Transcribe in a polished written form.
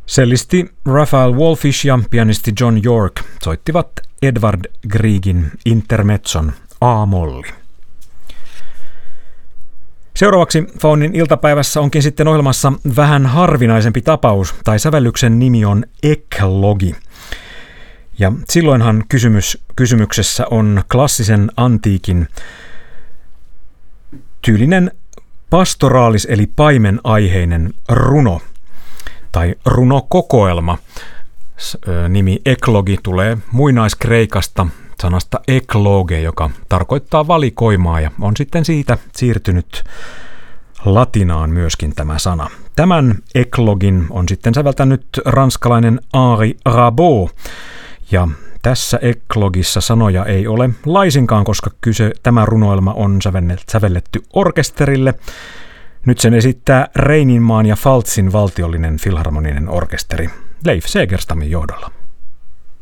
Cellisti Raphael Wallfisch ja pianisti John York soittivat Edvard Griegin intermezzon A-molli. Seuraavaksi Faunin iltapäivässä onkin sitten ohjelmassa vähän harvinaisempi tapaus, tai sävellyksen nimi on eklogi. Ja silloinhan kysymyksessä on klassisen antiikin tyylinen pastoraalis- eli paimenaiheinen runo tai runokokoelma. Nimi eklogi tulee muinaiskreikasta sanasta ekloge, joka tarkoittaa valikoimaa ja on sitten siitä siirtynyt latinaan myöskin tämä sana. Tämän eklogin on sitten säveltänyt ranskalainen Henri Rabaud ja tässä eklogissa sanoja ei ole laisinkaan, koska tämä runoilma on sävelletty orkesterille. Nyt sen esittää Reininmaan ja Pfalzin valtiollinen filharmoninen orkesteri Leif Segerstamin johdolla.